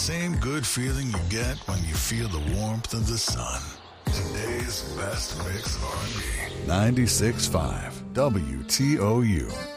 same good feeling you get when you feel the warmth of the sun. Today's best mix of R&B. 96.5 WTOU.